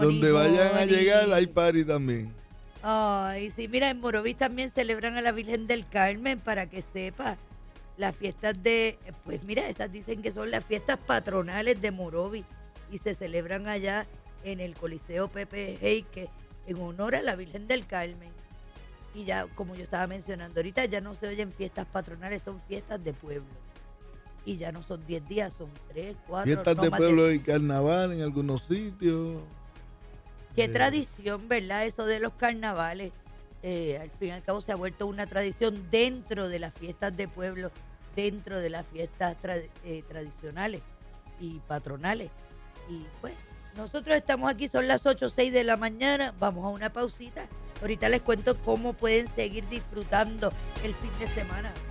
Donde vayan a llegar hay party también. Ay, sí, mira, en Morovis también celebran a la Virgen del Carmen, para que sepa. Las fiestas pues mira, esas dicen que son las fiestas patronales de Morovis y se celebran allá en el Coliseo Pepe Heique en honor a la Virgen del Carmen. Y ya, como yo estaba mencionando ahorita, ya no se oyen fiestas patronales, son fiestas de pueblo. Y ya no son 10 días, son 3, 4. Fiestas de pueblo y carnaval en algunos sitios. Qué tradición, ¿verdad? Eso de los carnavales. Al fin y al cabo se ha vuelto una tradición dentro de las fiestas de pueblo, dentro de las fiestas tradicionales y patronales. Y pues, nosotros estamos aquí, son las 8:06 de la mañana, vamos a una pausita. Ahorita les cuento cómo pueden seguir disfrutando el fin de semana.